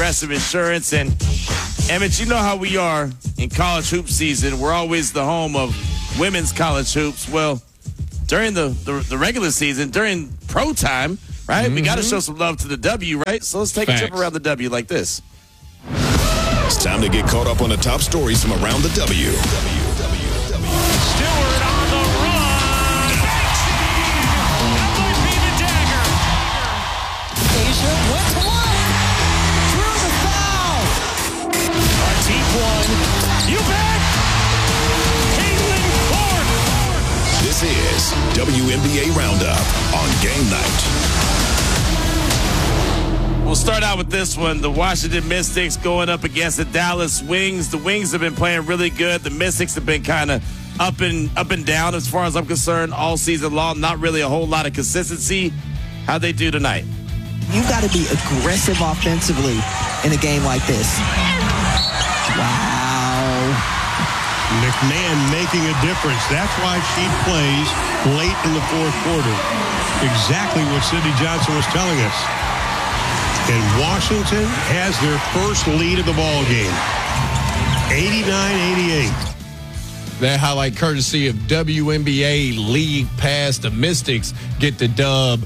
Progressive Insurance. And, Emmett, you know how we are in college hoop season. We're always the home of women's college hoops. Well, during the regular season, during pro time, right, we got to show some love to the W, right? So let's take a trip around the W like this. It's time to get caught up on the top stories from around the W. Stewart on the run. That might be the dagger. Asia went to one. Drew the foul. A deep one. You bet. Caitlin Clark. This is WNBA Roundup on Game Night. We'll start out with this one. The Washington Mystics going up against the Dallas Wings. The Wings have been playing really good. The Mystics have been kind of up and down as far as I'm concerned all season long. Not really a whole lot of consistency. How'd they do tonight? You've got to be aggressive offensively in a game like this. Wow. McMahon making a difference. That's why she plays late in the fourth quarter. Exactly what Sydney Johnson was telling us. And Washington has their first lead of the ball game. 89-88. That highlight courtesy of WNBA League Pass. The Mystics get the dub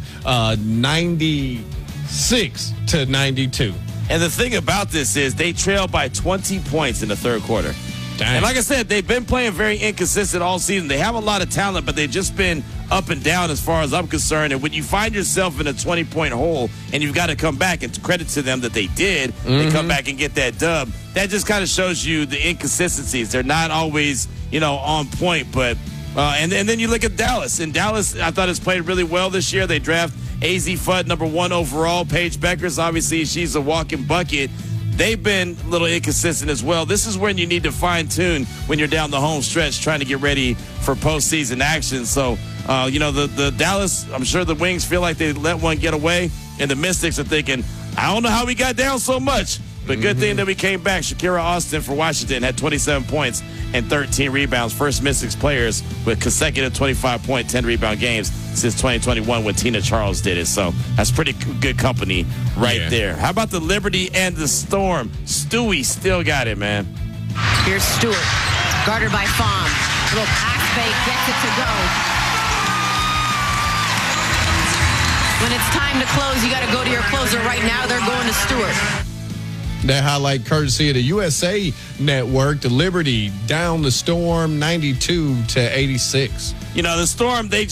96-92. And the thing about this is they trail by 20 points in the third quarter. Dang. And like I said, they've been playing very inconsistent all season. They have a lot of talent, but they've just been up and down as far as I'm concerned. And when you find yourself in a 20-point hole and you've got to come back, and credit to them that they did, they come back and get that dub, that just kind of shows you the inconsistencies. They're not always, on point. But and then you look at Dallas. And Dallas, I thought, has played really well this year. They draft AZ Fudd, number 1 overall. Paige Beckers, obviously, she's a walking bucket. They've been a little inconsistent as well. This is when you need to fine-tune when you're down the home stretch trying to get ready for postseason action. So, the Dallas, I'm sure the Wings feel like they let one get away, and the Mystics are thinking, I don't know how we got down so much, but good thing that we came back. Shakira Austin for Washington had 27 points and 13 rebounds. First Mystics players with consecutive 25-point, 10-rebound games since 2021 when Tina Charles did it. So that's pretty good company right there. How about the Liberty and the Storm? Stewie still got it, man. Here's Stewart, guarded by Fawn. Little pass fake, gets it to go. When it's time to close, you got to go to your closer. Right now, they're going to Stewart. That highlight courtesy of the USA Network. The Liberty down the Storm 92-86. The Storm, they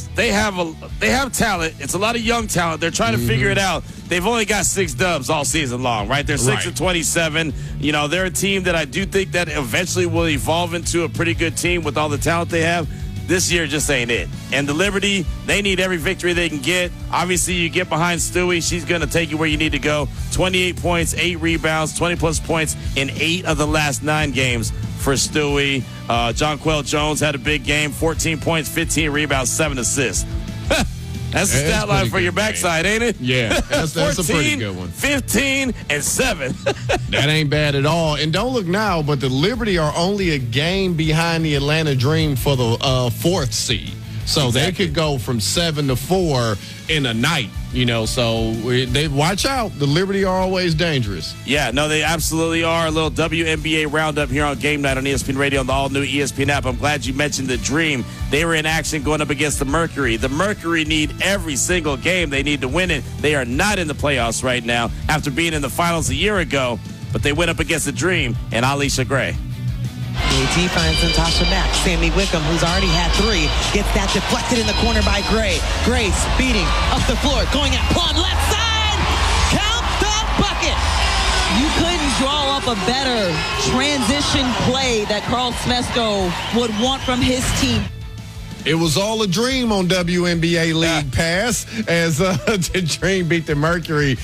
have talent. It's a lot of young talent. They're trying to figure it out. They've only got 6 dubs all season long, right? They're 6-27. They're a team that I do think that eventually will evolve into a pretty good team with all the talent they have. This year just ain't it. And the Liberty, they need every victory they can get. Obviously, you get behind Stewie. She's going to take you where you need to go. 28 points, 8 rebounds, 20-plus points in 8 of the last 9 games for Stewie. Jonquel Jones had a big game, 14 points, 15 rebounds, 7 assists. That's the stat line for your backside, ain't it? Yeah, that's 14, a pretty good one. 15, and 7. That ain't bad at all. And don't look now, but the Liberty are only a game behind the Atlanta Dream for the 4th seed. So they could go from 7-4 in a night, so they watch out. The Liberty are always dangerous. Yeah, no, they absolutely are. A little WNBA roundup here on Game Night on ESPN Radio on the all-new ESPN app. I'm glad you mentioned the Dream. They were in action going up against the Mercury. The Mercury need every single game. They need to win it. They are not in the playoffs right now after being in the finals a year ago, but they went up against the Dream and Alicia Gray. AT finds Natasha Mack. Sammy Wickham, who's already had 3, gets that deflected in the corner by Gray. Gray speeding up the floor, going at Plum, left side. Count the bucket. You couldn't draw up a better transition play that Carl Smesko would want from his team. It was all a dream on WNBA League Pass as the Dream beat the Mercury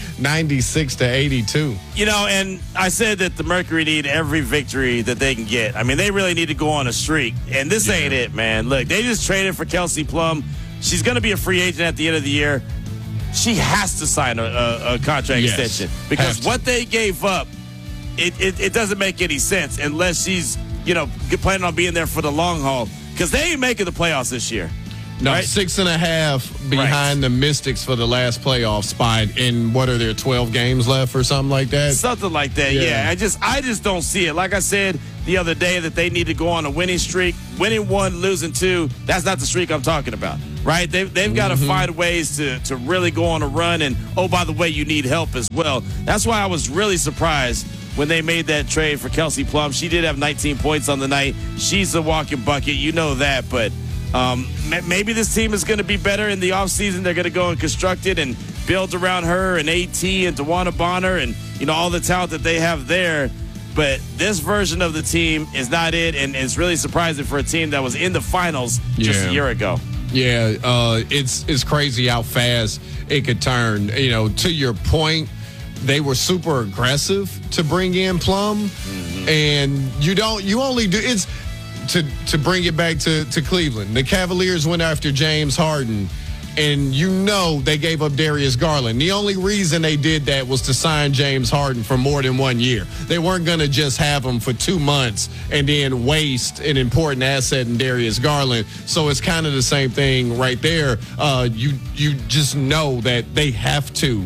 96-82. And I said that the Mercury need every victory that they can get. I mean, they really need to go on a streak. And this ain't it, man. Look, they just traded for Kelsey Plum. She's going to be a free agent at the end of the year. She has to sign a contract extension because what they gave up, it doesn't make any sense unless she's, planning on being there for the long haul. Because they ain't making the playoffs this year. No, right? 6.5 behind the Mystics for the last playoff spot. And what are there, 12 games left or something like that? Something like that, yeah. I just don't see it. Like I said the other day that they need to go on a winning streak. Winning 1, losing 2, that's not the streak I'm talking about, right? They've got to find ways to really go on a run. And, oh, by the way, you need help as well. That's why I was really surprised when they made that trade for Kelsey Plum. She did have 19 points on the night. She's a walking bucket. You know that. But maybe this team is going to be better in the offseason. They're going to go and construct it and build around her and AT and DeWanna Bonner and, all the talent that they have there. But this version of the team is not it, and it's really surprising for a team that was in the finals just a year ago. Yeah, it's crazy how fast it could turn. To your point, they were super aggressive to bring in Plum, and you only do it's to bring it back to Cleveland. The Cavaliers went after James Harden, and they gave up Darius Garland. The only reason they did that was to sign James Harden for more than 1 year. They weren't going to just have him for 2 months and then waste an important asset in Darius Garland. So it's kind of the same thing right there. You just know that they have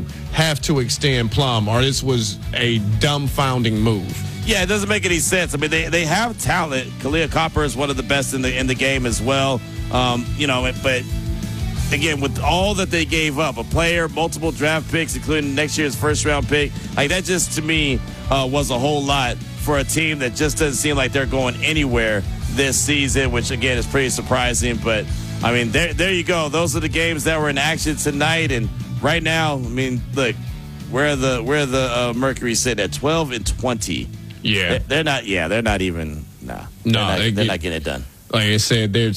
to extend Plum, or this was a dumbfounding move. Yeah, it doesn't make any sense. I mean, they have talent. Kalia Copper is one of the best in the game as well. But again, with all that they gave up, a player, multiple draft picks, including next year's first-round pick, like that just, to me, was a whole lot for a team that just doesn't seem like they're going anywhere this season, which, again, is pretty surprising. But, I mean, there you go. Those are the games that were in action tonight. And right now, I mean, look, where the Mercury sit at 12-20. Yeah. They're not even, they're not getting it done. Like I said, they're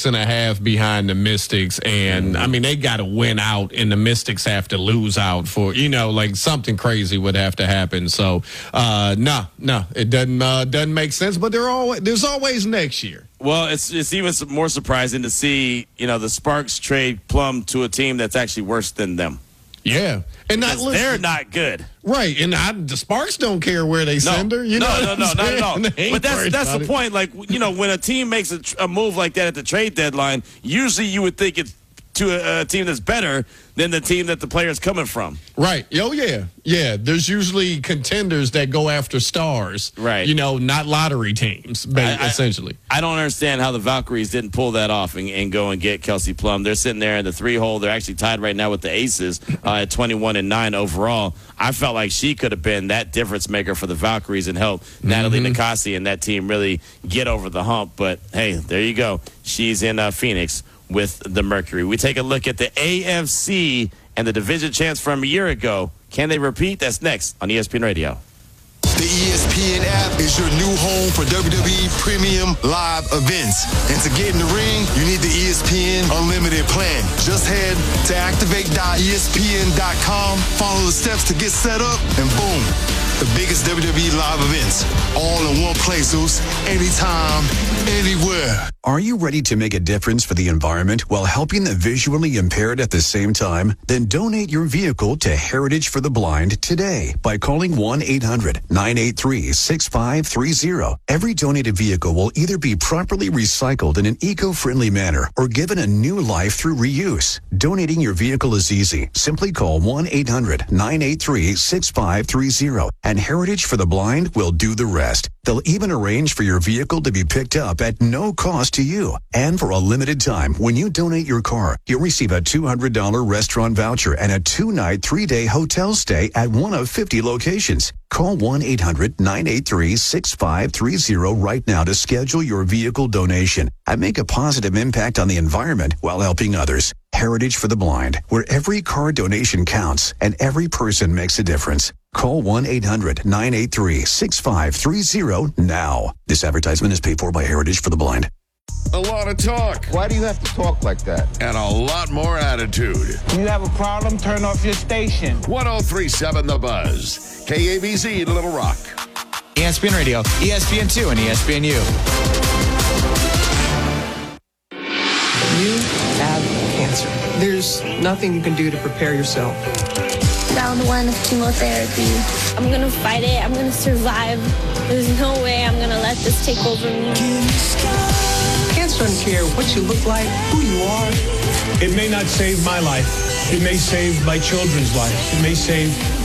6.5 behind the Mystics, and I mean they got to win out, and the Mystics have to lose out for something crazy would have to happen. So, no, it doesn't make sense. But there's always next year. Well, it's even more surprising to see the Sparks trade Plum to a team that's actually worse than them. Yeah, and they're not good, right? And the Sparks don't care where they send her. No, not at all. But that's the point. Like when a team makes a move like that at the trade deadline, usually you would think it's to a team that's better than the team that the player's coming from. Right. Oh, yeah. Yeah. There's usually contenders that go after stars. Right. Not lottery teams, essentially. I don't understand how the Valkyries didn't pull that off and go and get Kelsey Plum. They're sitting there in the 3-hole. They're actually tied right now with the Aces at 21-9 overall. I felt like she could have been that difference maker for the Valkyries and help Natalie Nikasi and that team really get over the hump. But, hey, there you go. She's in Phoenix with the Mercury. We take a look at the AFC and the division champs from a year ago. Can they repeat? That's next on ESPN Radio. The ESPN app is your new home for WWE Premium Live events. And to get in the ring, you need the ESPN Unlimited plan. Just head to activate.espn.com, follow the steps to get set up, and boom, the biggest WWE live events, all in one place, Zeus. Anytime, anywhere. Are you ready to make a difference for the environment while helping the visually impaired at the same time? Then donate your vehicle to Heritage for the Blind today by calling 1-800-983-6530. Every donated vehicle will either be properly recycled in an eco-friendly manner or given a new life through reuse. Donating your vehicle is easy. Simply call 1-800-983-6530 and Heritage for the Blind will do the rest. They'll even arrange for your vehicle to be picked up at no cost to you. And for a limited time, when you donate your car, you'll receive a $200 restaurant voucher and a 2-night, 3-day hotel stay at one of 50 locations. Call 1-800-983-6530 right now to schedule your vehicle donation and make a positive impact on the environment while helping others. Heritage for the Blind, where every car donation counts and every person makes a difference. Call 1-800-983-6530 now. This advertisement is paid for by Heritage for the Blind. A lot of talk. Why do you have to talk like that? And a lot more attitude. You have a problem? Turn off your station. 103.7 The Buzz. KABZ Little Rock. ESPN Radio, ESPN2, and ESPNU. You have cancer. There's nothing you can do to prepare yourself. Round 1 of chemotherapy. I'm gonna fight it. I'm gonna survive. There's no way I'm gonna let this take over me. Cancer Insurance doesn't care what you look like, who you are. It may not save my life. It may save my children's life. It may save